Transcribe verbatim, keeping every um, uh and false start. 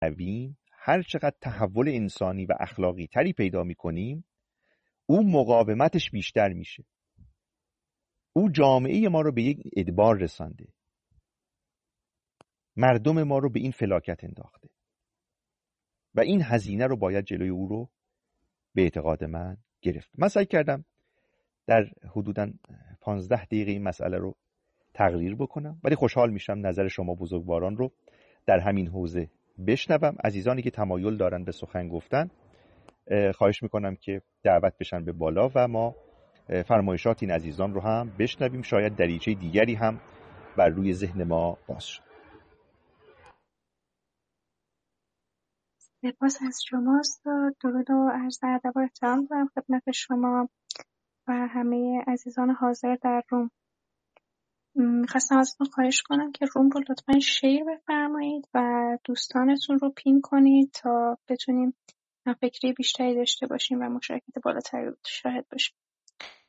میشنویم، هر چقدر تحول انسانی و اخلاقی تری پیدا میکنیم، اون مقاومتش بیشتر میشه. او جامعه ما رو به یک ادبار رسانده، مردم ما رو به این فلاکت انداخته و این هزینه رو باید جلوی او رو به اعتقاد من گرفت. من سعی کردم در حدوداً پانزده دقیقه این مسئله رو تقریر بکنم، ولی خوشحال میشم نظر شما بزرگواران رو در همین حوزه بشنوم. عزیزانی که تمایل دارن به سخن گفتن خواهش میکنم که دعوت بشن به بالا و ما فرمایشات این عزیزان رو هم بشنویم، شاید دریچه دیگری هم بر روی ذهن ما باز شد. سپاس از شما استاد. درود و عرض ادب و احترام دارم خدمت شما و همه عزیزان حاضر در روم. میخواستم ازتون خواهش کنم که روم رو لطفاً شیر بفرمایید و دوستانتون رو پین کنید تا بتونیم فکری بیشتری داشته باشیم و مشارکت بالاتری رو شاهد باشیم.